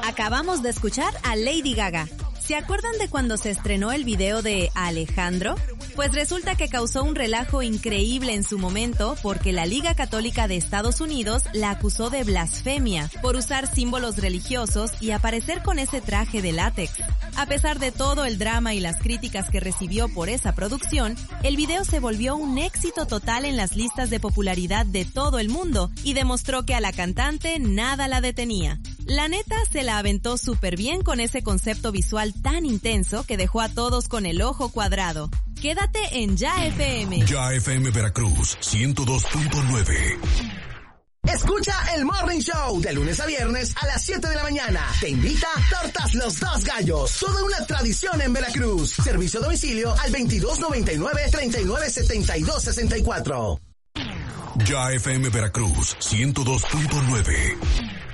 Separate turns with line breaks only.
Acabamos de escuchar a Lady Gaga. ¿Se acuerdan de cuando se estrenó el video de Alejandro? Pues resulta que causó un relajo increíble en su momento porque la Liga Católica de Estados Unidos la acusó de blasfemia por usar símbolos religiosos y aparecer con ese traje de látex. A pesar de todo el drama y las críticas que recibió por esa producción, el video se volvió un éxito total en las listas de popularidad de todo el mundo y demostró que a la cantante nada la detenía. La neta se la aventó súper bien con ese concepto visual tan intenso que dejó a todos con el ojo cuadrado. Quédate en Ya FM.
Ya FM Veracruz 102.9.
Escucha el Morning Show de lunes a viernes a las 7 de la mañana. Te invita Tortas Los Dos Gallos. Toda una tradición en Veracruz. Servicio a domicilio al 2299-397264.
Ya FM Veracruz 102.9.